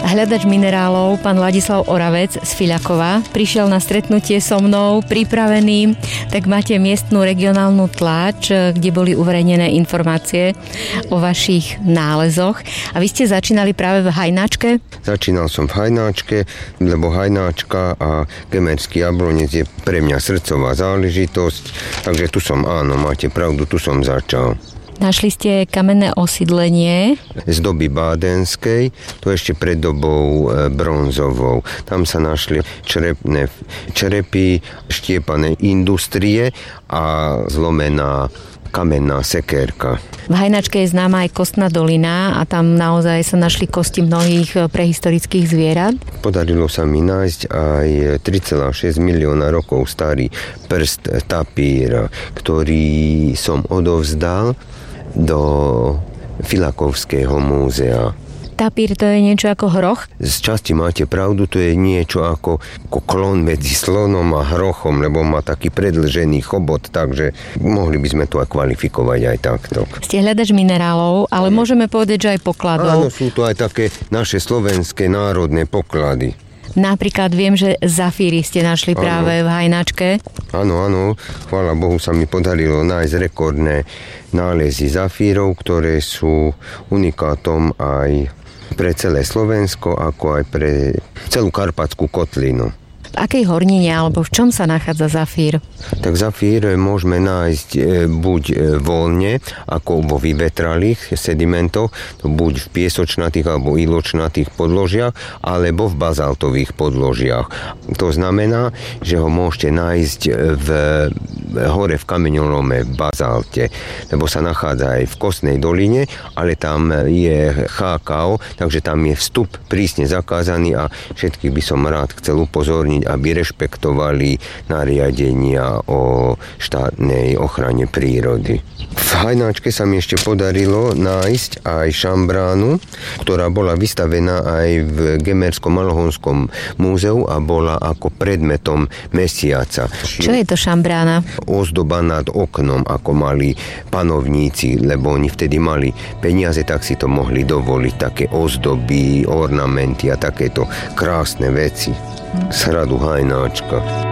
Hľadač minerálov, pán Ladislav Oravec z Fiľakova, prišiel na stretnutie so mnou pripravený, tak máte miestnu regionálnu tlač, kde boli uverejnené informácie o vašich nálezoch. A vy ste začínali práve v Hajnáčke? Začínal som v Hajnáčke, lebo Hajnáčka a Gemerský Jablonec je pre mňa srdcová záležitosť, takže tu som, áno, máte pravdu, tu som začal. Našli ste kamenné osídlenie z doby bádenskej, to ešte pred dobou bronzovou. Tam sa našli črepy, štiepané industrie a zlomená kamenná sekérka. V Hajnáčke je známa aj kostná dolina a tam naozaj sa našli kosti mnohých prehistorických zvierat. Podarilo sa mi nájsť aj 3,6 milióna rokov starý prst tapíra, ktorý som odovzdal do Fiľakovského múzea. Tapír to je niečo ako hroch? Z časti máte pravdu, to je niečo ako klon medzi slonom a hrochom, lebo má taký predĺžený chobot, takže mohli by sme to aj kvalifikovať aj takto. Ste hľadač minerálov, ale môžeme povedať, že aj pokladov. Áno, sú to aj také naše slovenské národné poklady. Napríklad viem, že zafíry ste našli práve v Hajnáčke. Áno, chvála Bohu sa mi podarilo nájsť rekordné nálezy zafírov, ktoré sú unikátom aj pre celé Slovensko, ako aj pre celú Karpatskú kotlinu. V akej hornine alebo v čom sa nachádza zafír? Tak zafír môžeme nájsť buď voľne, ako vo vyvetralých sedimentoch, buď v piesočnatých alebo iločnatých podložiach, alebo v bazaltových podložiach. To znamená, že ho môžete nájsť hore v kameňolome v bazalte, lebo sa nachádza aj v Kostnej doline, ale tam je chákao, takže tam je vstup prísne zakázaný a všetkých by som rád chcel upozorniť, aby rešpektovali nariadenia o štátnej ochrane prírody. V Hajnáčke sa mi ešte podarilo nájsť aj šambránu, ktorá bola vystavená aj v Gemerskom Malohonskom múzeu a bola ako predmetom mesiaca. Čo je to šambrána? Ozdoba nad oknom, ako mali panovníci, lebo oni vtedy mali peniaze, tak si to mohli dovoliť, také ozdoby, ornamenty a takéto krásne veci z hradu Hajnáčka.